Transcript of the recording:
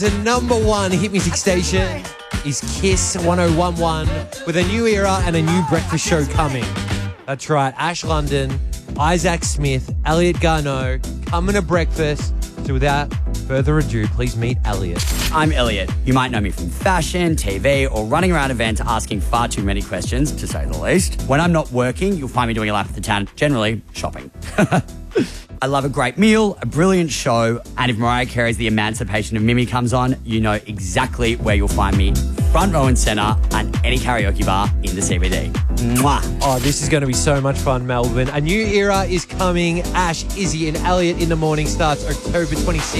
The number one hit music station is Kiss 1011 with a new era and a new breakfast show coming. That's right, Ash London, Isaac Smith, Elliot Garneau coming to breakfast. So without further ado, please meet Elliot. I'm Elliot. You might know me from fashion, TV, or running around events asking far too many questions, to say the least. When I'm not working, you'll find me doing a lap of the town, generally shopping. I love a great meal, a brilliant show, and if Mariah Carey's The Emancipation of Mimi comes on, you know exactly where you'll find me. Front row and centre at any karaoke bar in the CBD. Mwah. Oh, this is going to be so much fun, Melbourne. A new era is coming. Ash, Izzy and Elliot in the morning starts October 26th.